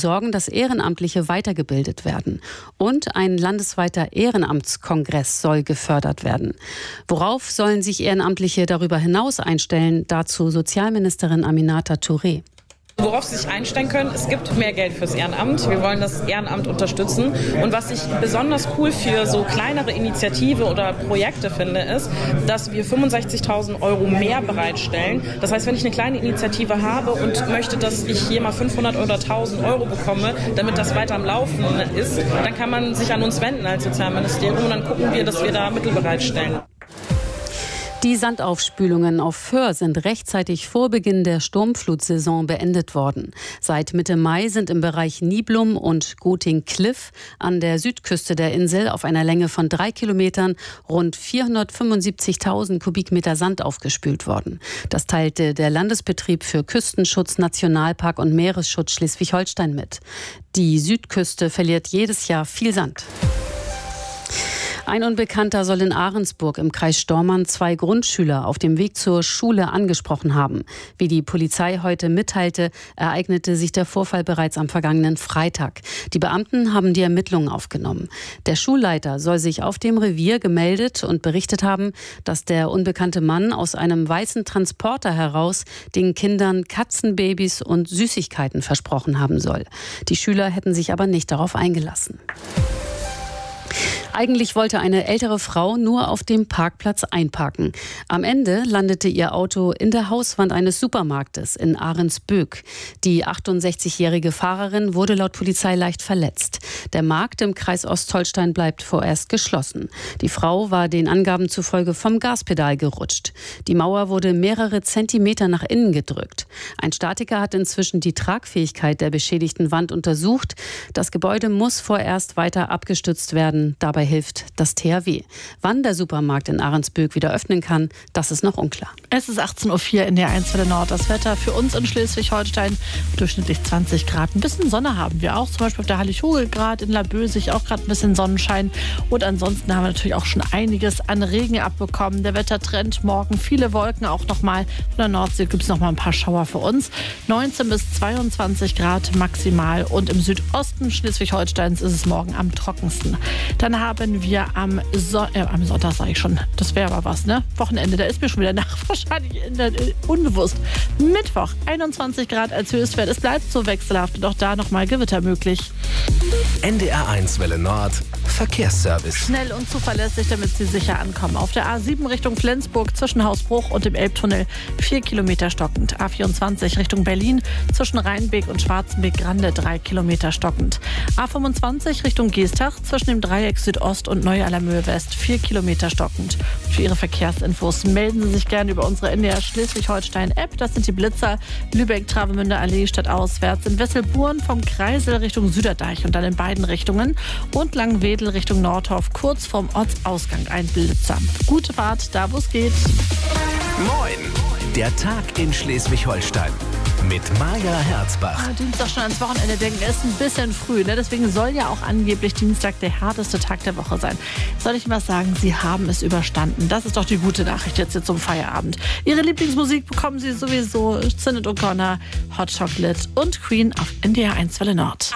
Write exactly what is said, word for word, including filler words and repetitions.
sorgen, dass Ehrenamtliche weitergebildet werden. Und ein landesweiter Ehrenamtskongress soll gefördert werden. Worauf sollen sich Ehrenamtliche darüber hinaus einstellen? Dazu Sozialministerin Aminata Touré. Worauf Sie sich einstellen können, es gibt mehr Geld fürs Ehrenamt. Wir wollen das Ehrenamt unterstützen. Und was ich besonders cool für so kleinere Initiative oder Projekte finde, ist, dass wir fünfundsechzigtausend Euro mehr bereitstellen. Das heißt, wenn ich eine kleine Initiative habe und möchte, dass ich hier mal fünfhundert oder tausend Euro bekomme, damit das weiter am Laufen ist, dann kann man sich an uns wenden als Sozialministerium und dann gucken wir, dass wir da Mittel bereitstellen. Die Sandaufspülungen auf Föhr sind rechtzeitig vor Beginn der Sturmflutsaison beendet worden. Seit Mitte Mai sind im Bereich Niblum und Goting-Kliff an der Südküste der Insel auf einer Länge von drei Kilometern rund vierhundertfünfundsiebzigtausend Kubikmeter Sand aufgespült worden. Das teilte der Landesbetrieb für Küstenschutz, Nationalpark und Meeresschutz Schleswig-Holstein mit. Die Südküste verliert jedes Jahr viel Sand. Ein Unbekannter soll in Ahrensburg im Kreis Stormarn zwei Grundschüler auf dem Weg zur Schule angesprochen haben. Wie die Polizei heute mitteilte, ereignete sich der Vorfall bereits am vergangenen Freitag. Die Beamten haben die Ermittlungen aufgenommen. Der Schulleiter soll sich auf dem Revier gemeldet und berichtet haben, dass der unbekannte Mann aus einem weißen Transporter heraus den Kindern Katzenbabys und Süßigkeiten versprochen haben soll. Die Schüler hätten sich aber nicht darauf eingelassen. Eigentlich wollte eine ältere Frau nur auf dem Parkplatz einparken. Am Ende landete ihr Auto in der Hauswand eines Supermarktes in Ahrensböck. Die achtundsechzigjährige Fahrerin wurde laut Polizei leicht verletzt. Der Markt im Kreis Ostholstein bleibt vorerst geschlossen. Die Frau war den Angaben zufolge vom Gaspedal gerutscht. Die Mauer wurde mehrere Zentimeter nach innen gedrückt. Ein Statiker hat inzwischen die Tragfähigkeit der beschädigten Wand untersucht. Das Gebäude muss vorerst weiter abgestützt werden. Dabei hilft das T H W. Wann der Supermarkt in Ahrensböck wieder öffnen kann, das ist noch unklar. Es ist achtzehn Uhr vier in der eins Welle Nord. Das Wetter für uns in Schleswig-Holstein durchschnittlich zwanzig Grad. Ein bisschen Sonne haben wir auch, zum Beispiel auf der Hallig-Hoge-Grad in Labösig auch gerade ein bisschen Sonnenschein. Und ansonsten haben wir natürlich auch schon einiges an Regen abbekommen. Der Wettertrend morgen viele Wolken, auch nochmal von der Nordsee gibt es nochmal ein paar Schauer für uns. neunzehn bis zweiundzwanzig Grad maximal und im Südosten Schleswig-Holsteins ist es morgen am trockensten. Dann haben wir am, so äh, am Sonntag, sage ich schon, das wäre aber was, ne? Wochenende, da ist mir schon wieder nach, wahrscheinlich in der, äh, unbewusst. Mittwoch, einundzwanzig Grad als Höchstwert. Es bleibt so wechselhaft und auch da nochmal Gewitter möglich. N D R eins Welle Nord, Verkehrsservice. Schnell und zuverlässig, damit Sie sicher ankommen. Auf der A sieben Richtung Flensburg zwischen Hausbruch und dem Elbtunnel vier Kilometer stockend. A vierundzwanzig Richtung Berlin zwischen Rheinbeek und Schwarzenbeek-Grande drei Kilometer stockend. A fünfundzwanzig Richtung Geestach zwischen dem Dreieck Südost und Neu-Allermöhe West vier Kilometer stockend. Für Ihre Verkehrsinfos melden Sie sich gerne über unsere N D R Schleswig-Holstein-App. Das sind die Blitzer Lübeck-Travemünder Allee stadtauswärts, in Wesselburen vom Kreisel Richtung Süderdeich und dann in beiden Richtungen und Langwedel Richtung Nordhof kurz vorm Ortsausgang ein Blitzer. Gute Fahrt, da wo es geht. Moin, der Tag in Schleswig-Holstein. Mit Maja Herzbach. Ah, Dienstag schon ans Wochenende denken, ist ein bisschen früh. Ne? Deswegen soll ja auch angeblich Dienstag der härteste Tag der Woche sein. Soll ich Ihnen was sagen? Sie haben es überstanden. Das ist doch die gute Nachricht jetzt hier zum Feierabend. Ihre Lieblingsmusik bekommen Sie sowieso. Sinead O'Connor, Hot Chocolate und Queen auf N D R eins Welle Nord.